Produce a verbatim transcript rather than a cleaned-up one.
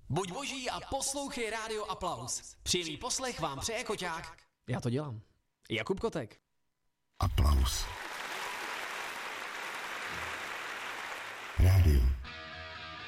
Buď boží a poslouchej Rádio Aplaus. Příjemný poslech vám přeje Koťák. Já to dělám. Jakub Kotek. Aplaus. Rádio